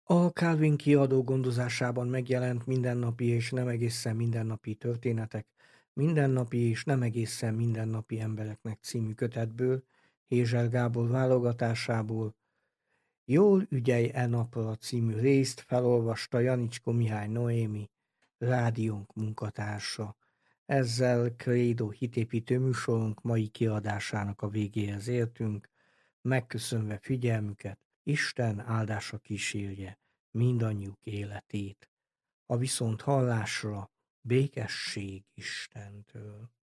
A Calvin kiadó gondozásában megjelent Mindennapi és nem egészen mindennapi történetek, Mindennapi és nem egészen mindennapi embereknek című kötetből, Hézsel Gábor válogatásából. Jól ügyelj e napra című részt felolvasta Janicskó Mihály Noémi, rádiónk munkatársa. Ezzel Credo hitépítő műsorunk mai kiadásának a végéhez értünk, megköszönve figyelmüket, Isten áldása kísérje mindannyiuk életét. A viszont hallásra békesség Istentől.